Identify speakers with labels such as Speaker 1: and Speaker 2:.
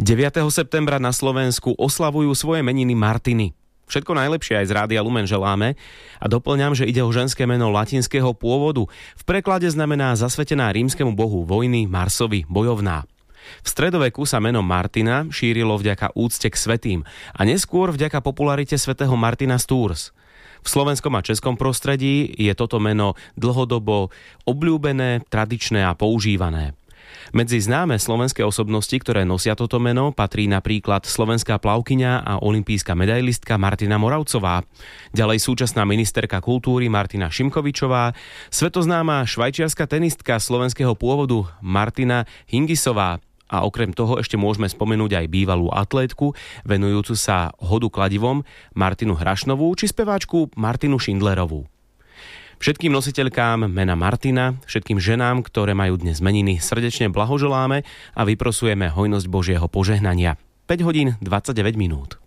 Speaker 1: 9. septembra na Slovensku oslavujú svoje meniny Martiny. Všetko najlepšie aj z Rádia Lumen želáme a doplňam, že ide o ženské meno latinského pôvodu. V preklade znamená zasvetená rímskemu bohu vojny Marsovi, bojovná. V stredoveku sa meno Martina šírilo vďaka úcte k svätým a neskôr vďaka popularite svätého Martina z Tours. V slovenskom a českom prostredí je toto meno dlhodobo obľúbené, tradičné a používané. Medzi známe slovenské osobnosti, ktoré nosia toto meno, patrí napríklad slovenská plavkyňa a olympijská medailistka Martina Moravcová, ďalej súčasná ministerka kultúry Martina Šimkovičová, svetoznáma švajčiarska tenistka slovenského pôvodu Martina Hingisová a okrem toho ešte môžeme spomenúť aj bývalú atlétku venujúcu sa hodu kladivom Martinu Hrašnovú či speváčku Martinu Šindlerovú. Všetkým nositeľkám mena Martina, všetkým ženám, ktoré majú dnes meniny, srdečne blahoželáme a vyprosujeme hojnosť Božieho požehnania. 5 hodín 29 minút.